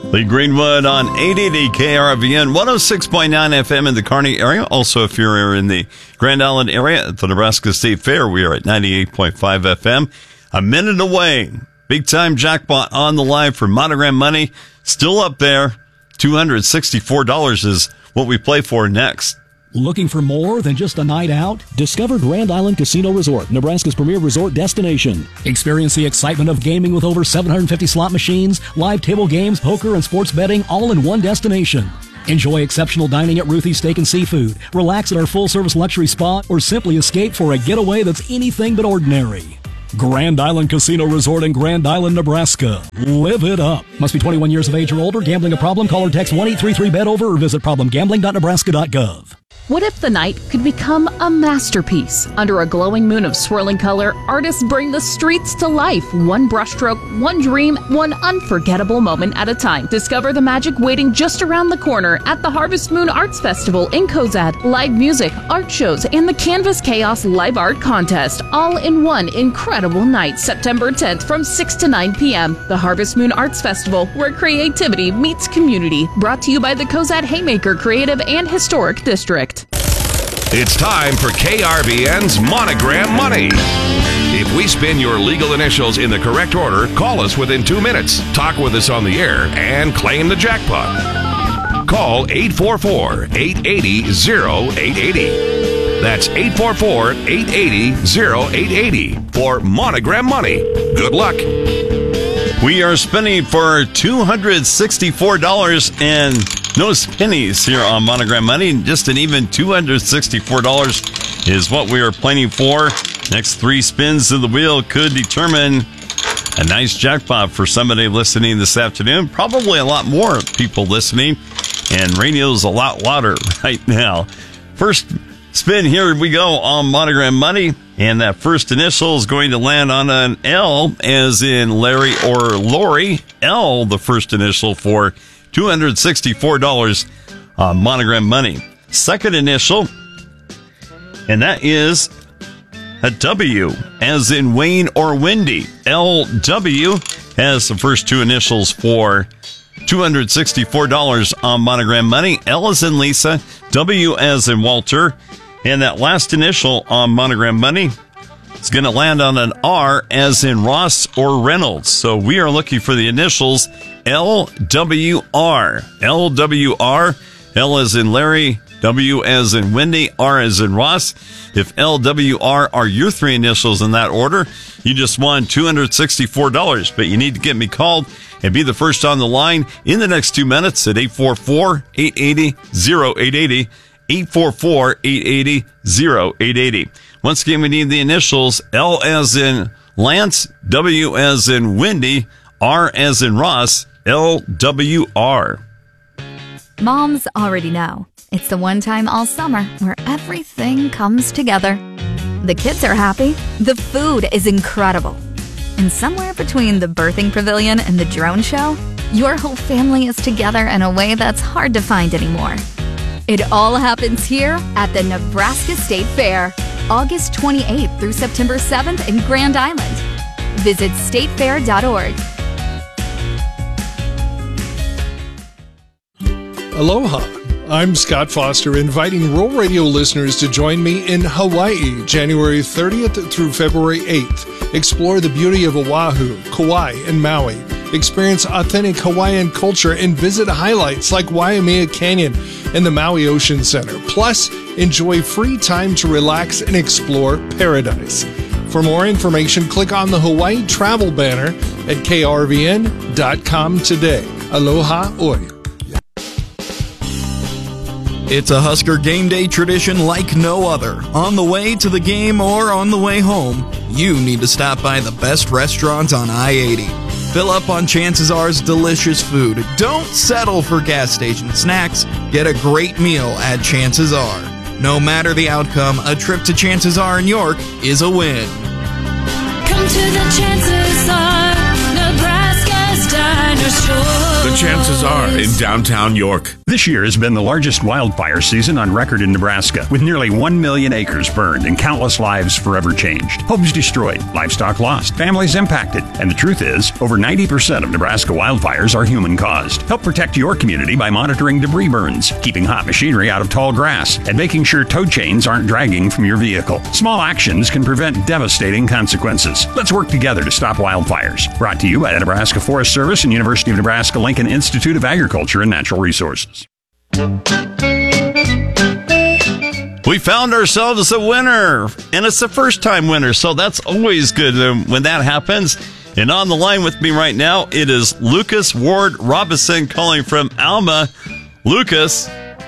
Lee Greenwood on 880 KRVN, 106.9 FM in the Kearney area. Also, if you're in the Grand Island area at the Nebraska State Fair, we are at 98.5 FM. A minute away. Big time jackpot on the line for Monogram money. Still up there. $264 is what we play for next. Looking for more than just a night out? Discover Grand Island Casino Resort, Nebraska's premier resort destination. Experience the excitement of gaming with over 750 slot machines, live table games, poker, and sports betting all in one destination. Enjoy exceptional dining at Ruthie's Steak and Seafood, relax at our full-service luxury spa, or simply escape for a getaway that's anything but ordinary. Grand Island Casino Resort in Grand Island, Nebraska. Live it up. Must be 21 years of age or older. Gambling a problem? Call or text 1-833-BET-OVER or visit problemgambling.nebraska.gov. What if the night could become a masterpiece? Under a glowing moon of swirling color, artists bring the streets to life. One brushstroke, one dream, one unforgettable moment at a time. Discover the magic waiting just around the corner at the Harvest Moon Arts Festival in Cozad. Live music, art shows, and the Canvas Chaos Live Art Contest, all in one incredible night, September 10th from 6 to 9 p.m. The Harvest Moon Arts Festival, where creativity meets community. Brought to you by the Cozad Haymaker Creative and Historic District. It's time for KRVN's Monogram Money. If we spin your legal initials in the correct order, call us within 2 minutes, talk with us on the air, and claim the jackpot. Call 844-880-0880. That's 844-880-0880 for Monogram Money. Good luck. We are spinning for $264 and no pennies here on Monogram Money. Just an even $264 is what we are planning for. Next 3 spins of the wheel could determine a nice jackpot for somebody listening this afternoon. Probably a lot more people listening, and radio's a lot louder right now. First spin, here we go on Monogram Money, and that first initial is going to land on an L, as in Larry or Lori. L, the first initial for $264 on Monogram Money. Second initial, and that is a W, as in Wayne or Wendy. LW has the first 2 initials for $264 on Monogram Money. L as in Lisa, W as in Walter, and that last initial on Monogram Money is going to land on an R, as in Ross or Reynolds. So we are looking for the initials LWR. LWR, L as in Larry, W as in Wendy, R as in Ross. If LWR are your 3 initials in that order, you just won $264. But you need to get me called and be the first on the line in the next 2 minutes at 844-880-0880. 844-880-0880. Once again, we need the initials L as in Lance, W as in Wendy, R as in Ross, LWR. Moms already know. It's the one time all summer where everything comes together. The kids are happy. The food is incredible. And somewhere between the birthing pavilion and the drone show, your whole family is together in a way that's hard to find anymore. It all happens here at the Nebraska State Fair, August 28th through September 7th in Grand Island. Visit statefair.org. Aloha. I'm Scott Foster, inviting Rural Radio listeners to join me in Hawaii, January 30th through February 8th. Explore the beauty of Oahu, Kauai, and Maui. Experience authentic Hawaiian culture and visit highlights like Waimea Canyon and the Maui Ocean Center. Plus, enjoy free time to relax and explore paradise. For more information, click on the Hawaii travel banner at krvn.com today. Aloha oi. It's a Husker game day tradition like no other. On the way to the game or on the way home, you need to stop by the best restaurant on I-80. Fill up on Chances R's delicious food. Don't settle for gas station snacks. Get a great meal at Chances R. No matter the outcome, a trip to Chances R in York is a win. Come to the Chances R, Nebraska's Diner Store. The chances are in downtown York. This year has been the largest wildfire season on record in Nebraska, with nearly 1 million acres burned and countless lives forever changed. Homes destroyed, livestock lost, families impacted. And the truth is, over 90% of Nebraska wildfires are human-caused. Help protect your community by monitoring debris burns, keeping hot machinery out of tall grass, and making sure tow chains aren't dragging from your vehicle. Small actions can prevent devastating consequences. Let's work together to stop wildfires. Brought to you by the Nebraska Forest Service and University of Nebraska-Lincoln Institute of Agriculture and Natural Resources. We found ourselves a winner, and it's the first-time winner, so that's always good when that happens. And on the line with me right now, it is Lucas Ward Robinson calling from Alma. Lucas,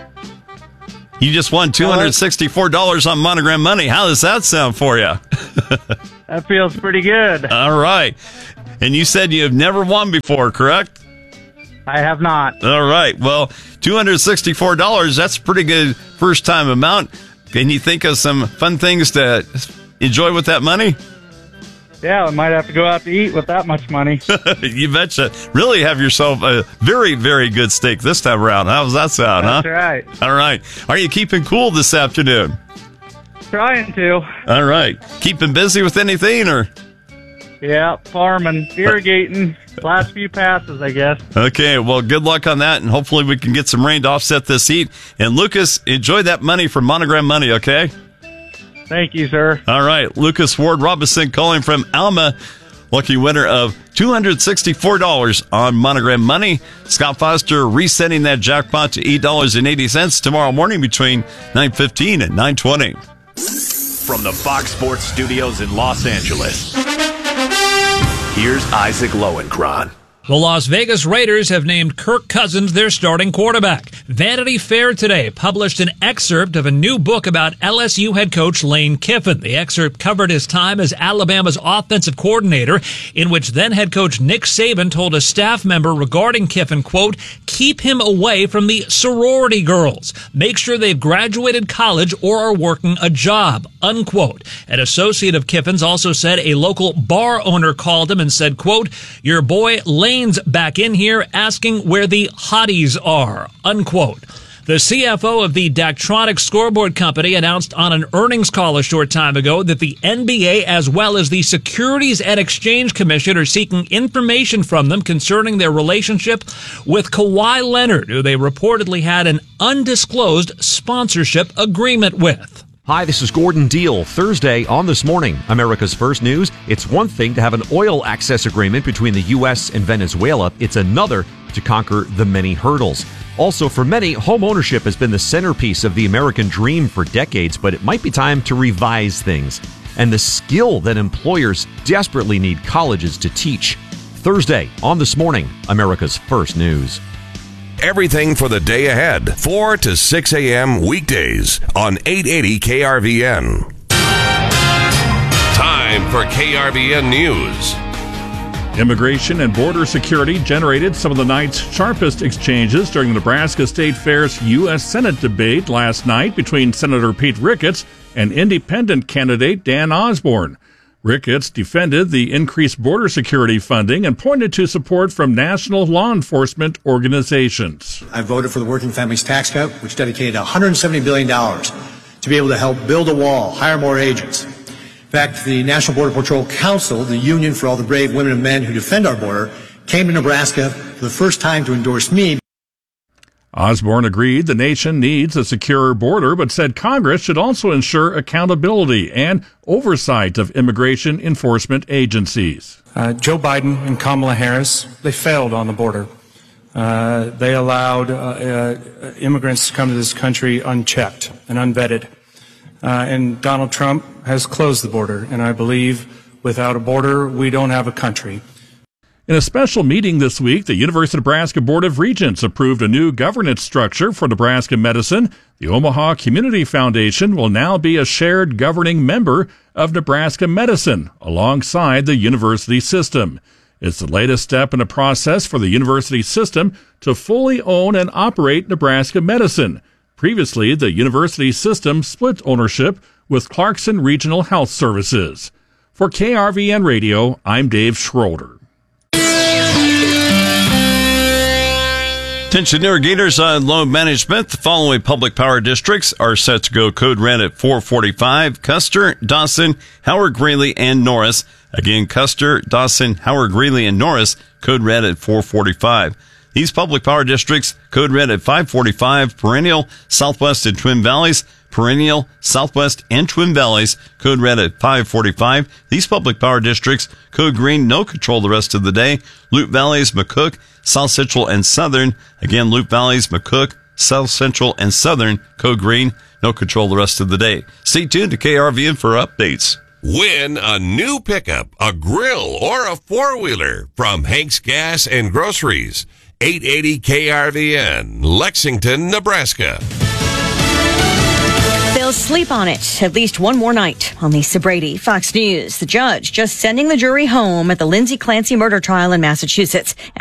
you just won $264 on Monogram Money. How does that sound for you? That feels pretty good. All right. And you said you have never won before, correct? I have not. All right. Well, $264, that's a pretty good first-time amount. Can you think of some fun things to enjoy with that money? Yeah, I might have to go out to eat with that much money. You betcha. Really have yourself a very, very good steak this time around. How does that sound, That's right. All right. Are you keeping cool this afternoon? Trying to. All right. Keeping busy with anything, or? Yeah, farming, irrigating, last few passes, I guess. Okay, well, good luck on that, and hopefully we can get some rain to offset this heat. And Lucas, enjoy that money from Monogram Money, okay? Thank you, sir. All right, Lucas Ward Robinson calling from Alma, lucky winner of $264 on Monogram Money. Scott Foster resetting that jackpot to $8.80 tomorrow morning between 9:15 and 9:20. From the Fox Sports Studios in Los Angeles, here's Isaac Lowenkron. The Las Vegas Raiders have named Kirk Cousins their starting quarterback. Vanity Fair today published an excerpt of a new book about LSU head coach Lane Kiffin. The excerpt covered his time as Alabama's offensive coordinator, in which then head coach Nick Saban told a staff member regarding Kiffin, quote, keep him away from the sorority girls. Make sure they've graduated college or are working a job, unquote. An associate of Kiffin's also said a local bar owner called him and said, quote, your boy Lane's back in here asking where the hotties are, unquote. The CFO of the Daktronics Scoreboard Company announced on an earnings call a short time ago that the NBA as well as the Securities and Exchange Commission are seeking information from them concerning their relationship with Kawhi Leonard, who they reportedly had an undisclosed sponsorship agreement with. Hi, this is Gordon Deal. Thursday on This Morning, America's First News. It's one thing to have an oil access agreement between the U.S. and Venezuela. It's another to conquer the many hurdles. Also, for many, home ownership has been the centerpiece of the American dream for decades, but it might be time to revise things. And the skill that employers desperately need colleges to teach. Thursday on This Morning, America's First News. Everything for the day ahead, 4 to 6 a.m. weekdays on 880 KRVN. Time for KRVN News. Immigration and border security generated some of the night's sharpest exchanges during the Nebraska State Fair's U.S. Senate debate last night between Senator Pete Ricketts and independent candidate Dan Osborne. Ricketts defended the increased border security funding and pointed to support from national law enforcement organizations. I voted for the Working Families Tax Cut, which dedicated $170 billion to be able to help build a wall, hire more agents. In fact, the National Border Patrol Council, the union for all the brave women and men who defend our border, came to Nebraska for the first time to endorse me. Osborne agreed the nation needs a secure border, but said Congress should also ensure accountability and oversight of immigration enforcement agencies. Joe Biden and Kamala Harris, they failed on the border. They allowed immigrants to come to this country unchecked and unvetted. And Donald Trump has closed the border, and I believe without a border, we don't have a country. In a special meeting this week, the University of Nebraska Board of Regents approved a new governance structure for Nebraska medicine. The Omaha Community Foundation will now be a shared governing member of Nebraska medicine alongside the university system. It's the latest step in a process for the university system to fully own and operate Nebraska medicine. Previously, the university system split ownership with Clarkson Regional Health Services. For KRVN Radio, I'm Dave Schroeder. Attention irrigators on loan management. The following public power districts are set to go code red at 445. Custer, Dawson, Howard, Greeley, and Norris. Again, Custer, Dawson, Howard, Greeley, and Norris, code red at 445. These public power districts, code red at 545. Perennial, Southwest, and Twin Valleys. Perennial, Southwest, and Twin Valleys, code red at 545. These public power districts, code green, no control the rest of the day. Loop Valleys, McCook, South Central, and Southern. Again, Loop Valleys, McCook, South Central, and Southern, code green, no control the rest of the day. Stay tuned to KRVN for updates. Win a new pickup, a grill, or a four-wheeler from Hank's Gas and Groceries. 880 KRVN, Lexington, Nebraska. They'll sleep on it at least one more night. On Lisa Brady, Fox News. The judge just sending the jury home at the Lindsay Clancy murder trial in Massachusetts.